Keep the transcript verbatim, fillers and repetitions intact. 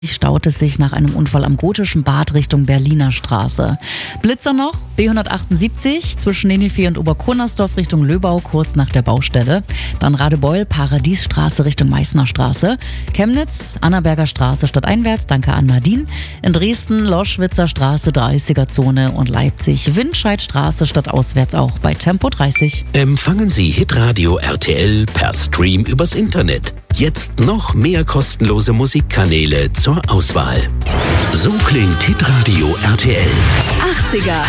Staut es sich nach einem Unfall am Gotischen Bad Richtung Berliner Straße. Blitzer noch, B hundertachtundsiebzig zwischen Nenifee und Oberkurnersdorf Richtung Löbau, kurz nach der Baustelle. Dann Radebeul, Paradiesstraße Richtung Meißner Straße. Chemnitz, Annaberger Straße stadteinwärts, danke an Nadine. In Dresden, Loschwitzer Straße, dreißiger Zone und Leipzig, Windscheidstraße stadtauswärts auch bei Tempo dreißig. Empfangen Sie Hitradio R T L per Stream übers Internet. Jetzt noch mehr kostenlose Musikkanäle zur Auswahl. So klingt Hitradio R T L. achtziger